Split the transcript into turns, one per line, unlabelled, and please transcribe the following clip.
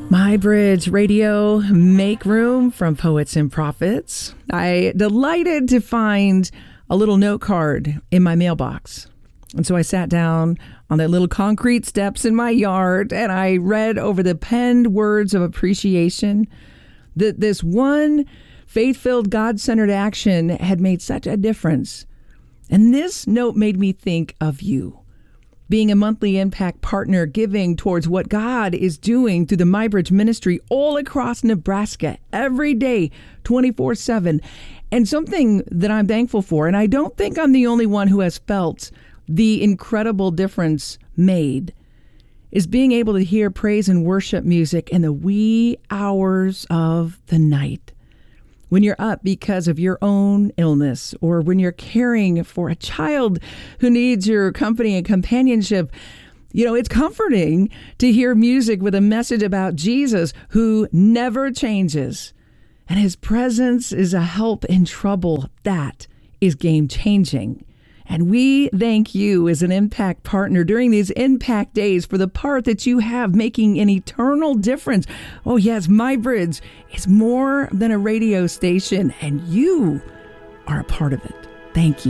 My Bridge Radio, Make Room from Poets and Prophets. I delighted to find a little note card in my mailbox. And so I sat down on the little concrete steps in my yard and I read over the penned words of appreciation that this one faith-filled, God-centered action had made such a difference. And this note made me think of you. Being a monthly impact partner, giving towards what God is doing through the MyBridge ministry all across Nebraska every day, 24/7. And something that I'm thankful for, and I don't think I'm the only one who has felt the incredible difference made, is being able to hear praise and worship music in the wee hours of the night. When you're up because of your own illness, or when you're caring for a child who needs your company and companionship, it's comforting to hear music with a message about Jesus who never changes. And his presence is a help in trouble. That is game-changing. And we thank you as an impact partner during these impact days for the part that you have making an eternal difference. Oh yes, MyBridge is more than a radio station, and you are a part of it. Thank you.